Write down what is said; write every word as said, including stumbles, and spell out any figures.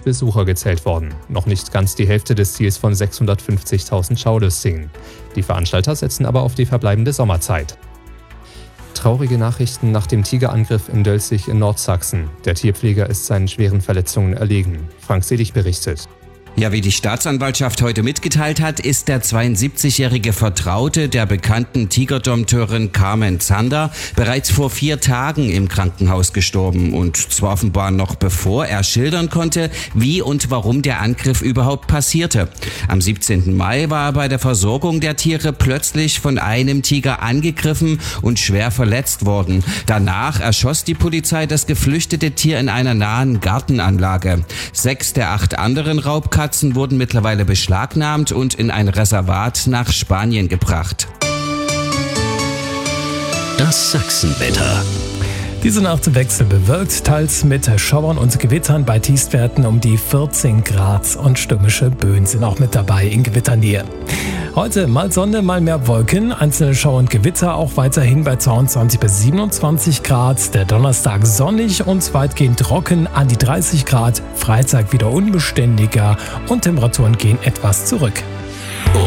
Besucher gezählt worden. Noch nicht ganz die Hälfte des Ziels von sechshundertfünfzigtausend Schaulustigen. Die Veranstalter setzen aber auf die verbleibende Sommerzeit. Traurige Nachrichten nach dem Tigerangriff in Dölzig in Nordsachsen. Der Tierpfleger ist seinen schweren Verletzungen erlegen. Frank Selig berichtet. Ja, wie die Staatsanwaltschaft heute mitgeteilt hat, ist der zweiundsiebzigjährige Vertraute der bekannten Tigerdompteurin Carmen Zander bereits vor vier Tagen im Krankenhaus gestorben. Und zwar offenbar noch bevor er schildern konnte, wie und warum der Angriff überhaupt passierte. Am siebzehnten Mai war er bei der Versorgung der Tiere plötzlich von einem Tiger angegriffen und schwer verletzt worden. Danach erschoss die Polizei das geflüchtete Tier in einer nahen Gartenanlage. Sechs der acht anderen Raubkatzen wurden mittlerweile beschlagnahmt und in ein Reservat nach Spanien gebracht. Das Sachsenwetter. Diese Nacht wechselbewölkt, teils mit Schauern und Gewittern bei Tiefstwerten um die vierzehn Grad und stürmische Böen sind auch mit dabei in Gewitternähe. Heute mal Sonne, mal mehr Wolken, einzelne Schauer und Gewitter auch weiterhin bei zweiundzwanzig bis siebenundzwanzig Grad. Der Donnerstag sonnig und weitgehend trocken an die dreißig Grad. Freitag wieder unbeständiger und Temperaturen gehen etwas zurück.